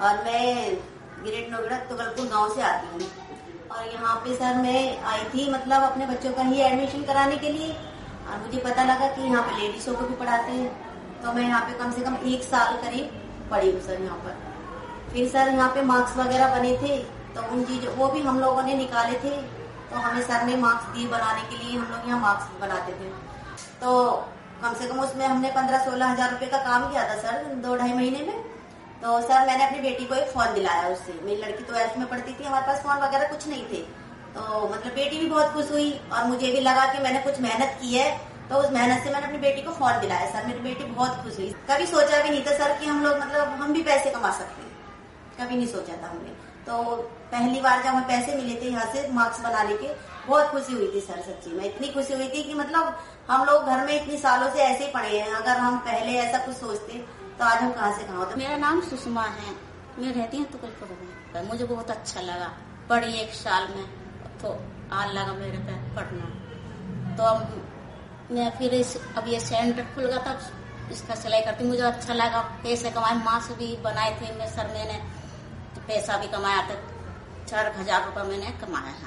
और मैं ग्रेड नोएडा तुगलपुर गांव से आती हूँ। और यहाँ पे सर मैं आई थी मतलब अपने बच्चों का ही एडमिशन कराने के लिए, और मुझे पता लगा कि यहाँ पे लेडीजों को भी पढ़ाते हैं, तो मैं यहाँ पे कम से कम 1 साल करीब पढ़ी हूँ सर यहाँ पर। फिर सर यहाँ पे मार्क्स वगैरह बने थे, तो उन चीजों वो भी हम लोगों ने निकाले थे, तो हमें सर ने मार्क्स दिए बनाने के लिए। हम लोग यहाँ मार्क्स बनाते थे, तो कम से कम उसमें हमने 15-16 हजार रुपए का काम किया था सर 2-2.5 महीने में। तो सर मैंने अपनी बेटी को एक फोन दिलाया उससे। मेरी लड़की 12th में पढ़ती थी, हमारे पास फोन वगैरह कुछ नहीं थे, तो मतलब बेटी भी बहुत खुश हुई और मुझे भी लगा कि मैंने कुछ मेहनत की है, तो उस मेहनत से मैंने अपनी बेटी को फोन दिलाया सर। मेरी बेटी बहुत खुश हुई। कभी सोचा भी नहीं था सर कि हम लोग मतलब हम भी पैसे कमा सकते हैं, कभी नहीं सोचा था हमने। तो पहली बार जब हमें पैसे मिले थे यहाँ से मार्क्स बनाने के, बहुत खुशी हुई थी सर। सच्ची में इतनी खुशी हुई थी कि मतलब हम लोग घर में इतनी सालों से ऐसे ही पढ़े हैं, अगर हम पहले ऐसा कुछ सोचते तो आज हम कहाँ से कहाँ होते। मेरा नाम सुषमा है, मैं रहती हूँ तुगलपुर में। मुझे बहुत अच्छा लगा, पढ़ी 1 साल में तो आने लगा मेरे पे पढ़ना। तो अब मैं फिर अब ये सेंटर खुल गया था, इसका सिलाई करती, मुझे अच्छा लगा। पैसे कमाए, मास्क भी बनाए थे मैं सर, मैंने तो पैसा भी कमाया था। 4,000 रुपये मैंने कमाया यहाँ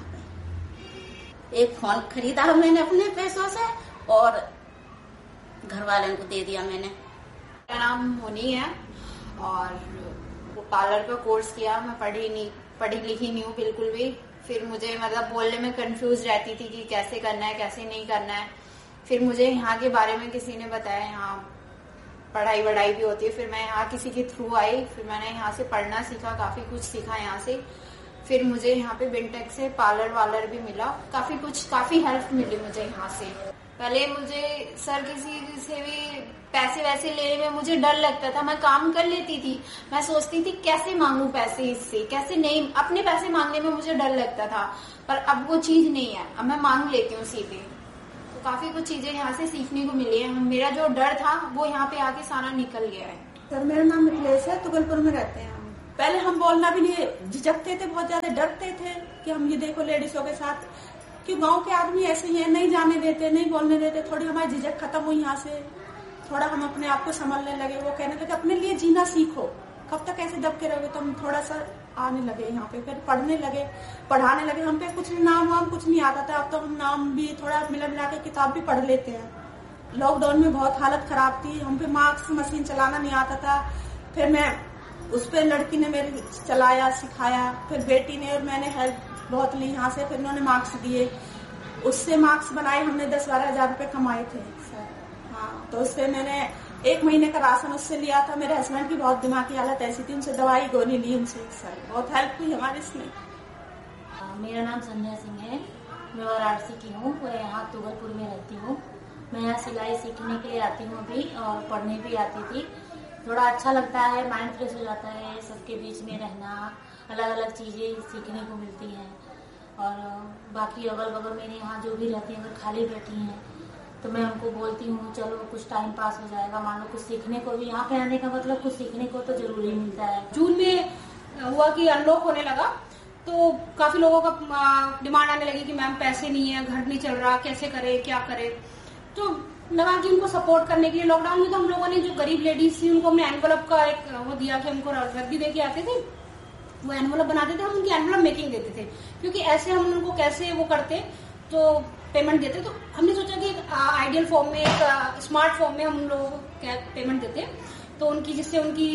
पे। एक फोन खरीदा मैंने अपने पैसों से और घर वाले को दे दिया मैंने। मेरा नाम मोनी है और वो पार्लर का कोर्स किया। मैं पढ़ी लिखी नहीं हूँ बिल्कुल भी। फिर मुझे मतलब बोलने में कंफ्यूज रहती थी कि कैसे करना है कैसे नहीं करना है। फिर मुझे यहाँ के बारे में किसी ने बताया, यहाँ पढ़ाई वढ़ाई भी होती है। फिर मैं यहाँ किसी के थ्रू आई, फिर मैंने यहाँ से पढ़ना सीखा, काफी कुछ सीखा यहाँ से। फिर मुझे यहाँ पे बिनटेक से पार्लर वालर भी मिला, काफी हेल्प मिली मुझे यहाँ से। पहले मुझे सर किसी से भी पैसे वैसे लेने में मुझे डर लगता था। मैं काम कर लेती थी, मैं सोचती थी कैसे मांगू पैसे इससे, कैसे नहीं, अपने पैसे मांगने में मुझे डर लगता था। पर अब वो चीज नहीं है, अब मैं मांग लेती हूँ सीधे। तो काफी कुछ चीजें यहाँ से सीखने को मिली है। मेरा जो डर था वो यहाँ पे आके सारा निकल गया है। सर मेरा नाम मिथिलेश है, तुगलपुर में रहते हैं हम। पहले हम बोलना भी नहीं, झिझकते थे, बहुत ज्यादा डरते थे कि हम ये देखो लेडीजों के साथ, कि गांव के आदमी ऐसे ही है, नहीं जाने देते, नहीं बोलने देते। थोड़ी हमारी झिझक खत्म हुई यहाँ से, थोड़ा हम अपने आप को संभालने लगे। वो कहने लगे अपने लिए जीना सीखो, कब तक ऐसे दब के रहोगे। तो हम थोड़ा सा आने लगे यहाँ पे, फिर पढ़ने लगे, पढ़ाने लगे। हम पे कुछ नाम वाम कुछ नहीं आता था, अब तो हम नाम भी थोड़ा मिला के किताब भी पढ़ लेते हैं। लॉकडाउन में बहुत हालत खराब थी, हम पे मार्क्स मशीन चलाना नहीं आता था। फिर मैं उस पर लड़की ने मेरे चलाया, सिखाया। फिर बेटी ने और मैंने हेल्प बहुत ली यहाँ से, फिर उन्होंने मार्क्स दिए, उससे मार्क्स बनाए। हमने 10-12 हजार रुपए कमाए थे सर। हाँ, तो उससे मैंने 1 महीने का राशन उससे लिया था। मेरे हस्बैंड की बहुत दिमाग की हालत ऐसी थी, उनसे दवाई गोली ली उनसे सर, बहुत हेल्प हुई हमारी इसमें। मेरा नाम संध्या सिंह है, मैं वाराणसी की हूँ, मैं यहाँ तुगलपुर में रहती हूँ। मैं यहाँ सिलाई सीखने के लिए आती हूँ अभी, और पढ़ने भी आती थी। थोड़ा अच्छा लगता है, माइंड फ्रेश हो जाता है, सबके बीच में रहना, अलग अलग चीजें सीखने को मिलती हैं। और बाकी अगल बगल मेरे यहाँ जो भी रहती हैं, अगर खाली बैठी हैं तो मैं उनको बोलती हूँ चलो कुछ टाइम पास हो जाएगा। मान लो कुछ सीखने को भी, यहाँ पे आने का मतलब कुछ सीखने को तो जरूरी मिलता है। जून में हुआ कि अनलॉक होने लगा, तो काफी लोगों का डिमांड आने लगी कि मैम पैसे नहीं है, घर नहीं चल रहा, कैसे करे, क्या करे। तो लगा कि उनको सपोर्ट करने के लिए लॉकडाउन में तो हम लोगों ने जो गरीब लेडीज थी उनको हमने एनवलप का एक वो दिया कि हमको रद्दी दे के आते थे, वो एनवलप बनाते थे, हम उनकी एनवलप मेकिंग देते थे। क्योंकि ऐसे हम उनको कैसे वो करते तो पेमेंट देते, तो हमने सोचा कि एक आइडियल फॉर्म में, एक स्मार्ट फॉर्म में हम उन लोगों को पेमेंट देते, तो उनकी जिससे उनकी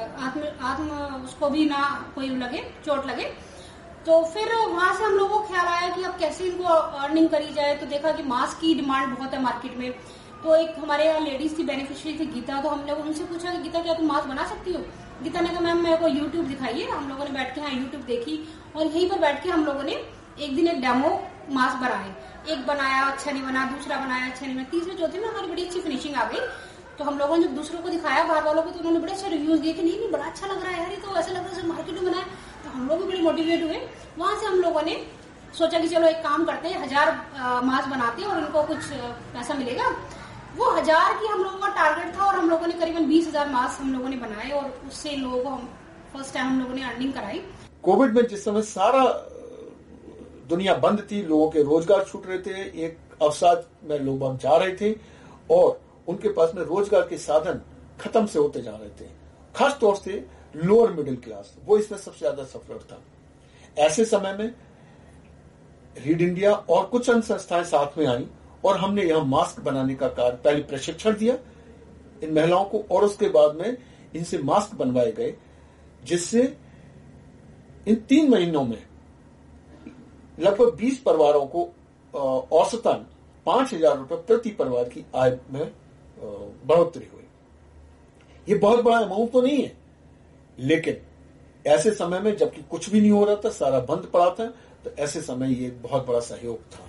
आत्म उसको भी ना कोई लगे, चोट लगे। तो फिर वहां से हम लोगों को ख्याल आया कि अब कैसे इनको अर्निंग करी जाए। तो देखा कि मास्क की डिमांड बहुत है मार्केट में। तो एक हमारे यहाँ लेडीज की बेनिफिशियरी थी गीता, तो हम लोग उनसे पूछा कि गीता क्या तुम मास्क बना सकती हो। गीता ने कहा मैम मेरे को यूट्यूब दिखाइए। हम लोगों ने बैठ के यहाँ यूट्यूब देखी और यहीं पर बैठ के हम लोगों ने एक दिन एक डेमो मास्क बनाए। एक बनाया, अच्छा नहीं बना, दूसरा बनाया, अच्छा नहीं बना, तीसरे चौथे में हमारी बड़ी अच्छी फिनिशिंग आ गई। तो हम लोगों ने जब दूसरों को दिखाया बाहर वालों को, तो उन्होंने बड़े अच्छे रिव्यूज दिए कि नहीं बड़ा अच्छा लग रहा है यार, ये तो ऐसा लग रहा है मार्केट में बनाया। तो हम लोग भी बड़े मोटिवेट हुए। वहां से हम लोगों ने सोचा कि चलो एक काम करते हैं, 1000 मास्क बनाते हैं और इनको कुछ पैसा मिलेगा। वो 1000 की हम लोगों का टारगेट था और हम लोगों ने करीबन 20,000 मास्क हम लोगों ने बनाए और उससे लोगों को फर्स्ट टाइम हम लोगों ने अर्निंग कराई। कोविड में जिस समय सारा दुनिया बंद थी, लोगों के रोजगार छूट रहे थे, एक अवसाद में लोग जा रहे थे और उनके पास में रोजगार के साधन खत्म से होते जा रहे थे। खास तौर से लोअर मिडिल क्लास, वो इसमें सबसे ज्यादा सफर था। ऐसे समय में रीड इंडिया और कुछ अन्य संस्थाएं साथ में आई और हमने यहां मास्क बनाने का कार्य पहले प्रशिक्षण दिया इन महिलाओं को और उसके बाद में इनसे मास्क बनवाए गए, जिससे इन 3 महीनों में लगभग 20 परिवारों को औसतन 5,000 रुपए प्रति परिवार की आय में बढ़ोतरी हुई। ये बहुत बड़ा अमाउंट तो नहीं है, लेकिन ऐसे समय में जबकि कुछ भी नहीं हो रहा था, सारा बंद पड़ा था, तो ऐसे समय ये बहुत बड़ा सहयोग था।